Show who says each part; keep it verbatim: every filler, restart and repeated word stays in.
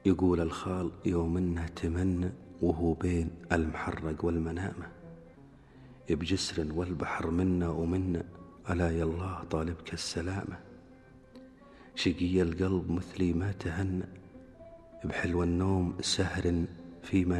Speaker 1: يقول الخال يوم انه تمنى وهو بين المحرق والمنامة، بجسر والبحر منا ومنا، ألا يالله طالبك السلامة. شقي القلب مثلي ما تهنى بحلو النوم سهر في منامة.